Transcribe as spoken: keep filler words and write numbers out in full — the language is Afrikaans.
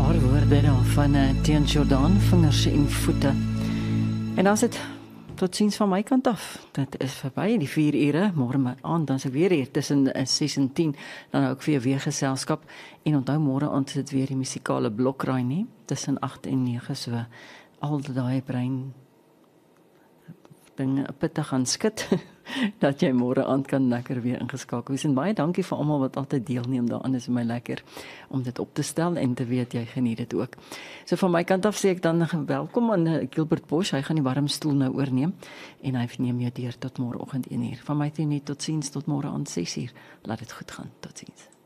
Paar woorde daar van uh, Tian Jordan, vingers en voete. En dan is dit tot ziens van my kant af. Dit is verby die vier ure, môre aand dan is ek weer hier tussen ses en tien, dan ook vir weer geselskap. En onthou môre aand is dit weer die musikale blokraai nie, tussen agt en nege, so al daai brein dinge pittig gaan skud, dat jy môre aand kan lekker weer ingeskakel wees. En baie dankie vir almal wat altyd deelneem daaraan, is my lekker om dit op te stel en te weet jy geniet dit ook. So van my kant af sê ek dan welkom aan Gilbert Bosch, hy gaan die warm stoel nou oorneem en hy neem jou deur tot môreoggend een uur. Van my toe net tot ziens tot môre aand ses uur. Laat dit goed gaan, tot ziens.